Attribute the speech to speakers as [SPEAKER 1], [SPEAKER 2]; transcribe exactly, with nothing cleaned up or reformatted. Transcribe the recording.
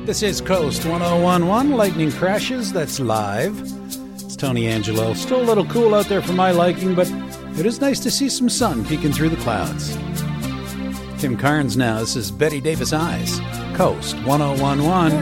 [SPEAKER 1] This is Coast one oh one one, Lightning Crashes, that's live. It's Tony Angelo. Still a little cool out there for my liking, but it is nice to see some sun peeking through the clouds. Tim Carnes now, this is Betty Davis Eyes. Coast one oh one one.